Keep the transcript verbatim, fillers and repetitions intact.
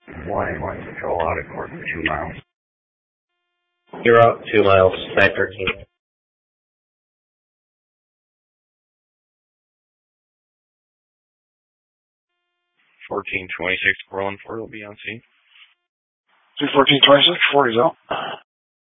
Warning, light control out of court for two miles. You're out two miles, nine thirteen. fourteen twenty-six, four one four will be on scene. two fourteen twenty-six, forty's out.